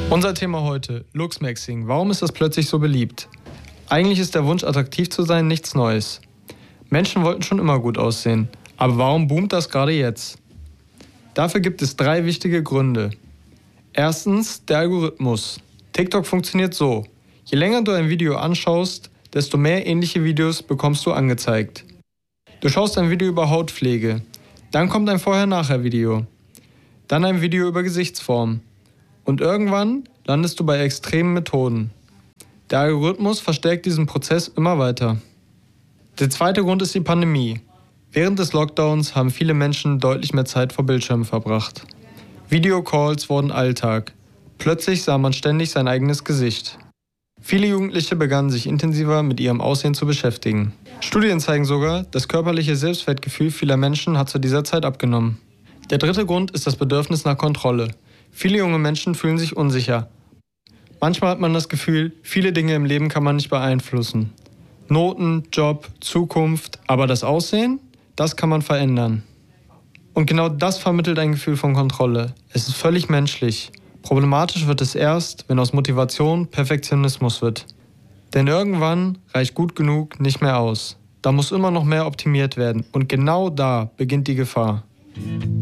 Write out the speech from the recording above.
Unser Thema heute, Looksmaxing. Warum ist das plötzlich so beliebt? Eigentlich ist der Wunsch, attraktiv zu sein, nichts Neues. Menschen wollten schon immer gut aussehen. Aber warum boomt das gerade jetzt? Dafür gibt es 3 wichtige Gründe. Erstens, der Algorithmus. TikTok funktioniert so. Je länger du ein Video anschaust, desto mehr ähnliche Videos bekommst du angezeigt. Du schaust ein Video über Hautpflege. Dann kommt ein Vorher-Nachher-Video. Dann ein Video über Gesichtsform. Und irgendwann landest du bei extremen Methoden. Der Algorithmus verstärkt diesen Prozess immer weiter. Der zweite Grund ist die Pandemie. Während des Lockdowns haben viele Menschen deutlich mehr Zeit vor Bildschirmen verbracht. Videocalls wurden Alltag. Plötzlich sah man ständig sein eigenes Gesicht. Viele Jugendliche begannen sich intensiver mit ihrem Aussehen zu beschäftigen. Studien zeigen sogar, das körperliche Selbstwertgefühl vieler Menschen hat zu dieser Zeit abgenommen. Der dritte Grund ist das Bedürfnis nach Kontrolle. Viele junge Menschen fühlen sich unsicher. Manchmal hat man das Gefühl, viele Dinge im Leben kann man nicht beeinflussen. Noten, Job, Zukunft, aber das Aussehen, das kann man verändern. Und genau das vermittelt ein Gefühl von Kontrolle. Es ist völlig menschlich. Problematisch wird es erst, wenn aus Motivation Perfektionismus wird. Denn irgendwann reicht gut genug nicht mehr aus. Da muss immer noch mehr optimiert werden. Und genau da beginnt die Gefahr.